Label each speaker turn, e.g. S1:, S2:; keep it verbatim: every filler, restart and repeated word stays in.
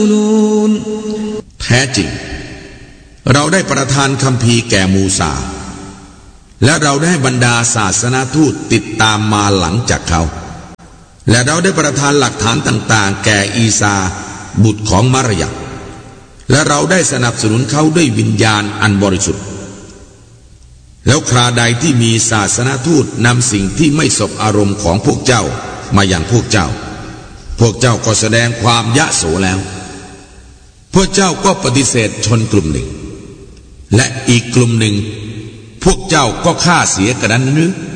S1: แท้จริงเราได้ประทานคัมภีร์แก่มูซาและเราได้บรรดาศาสนาทูตติดตามมาหลังจากเขาและเราได้ประทานหลักฐานต่างๆแก่อีสาบุตรของมารยาและเราได้สนับสนุนเขาด้วยวิญญาณอันบริสุทธิ์แล้วคราใดที่มีศาสนาทูตนำสิ่งที่ไม่สบอารมณ์ของพวกเจ้ามาอย่างพวกเจ้าพวกเจ้าก็แสดงความยะโสแล้วพวกเจ้าก็ปฏิเสธชนกลุ่มหนึ่งและอีกกลุ่มหนึ่งพวกเจ้าก็ฆ่าเสียกระนั้นหรือ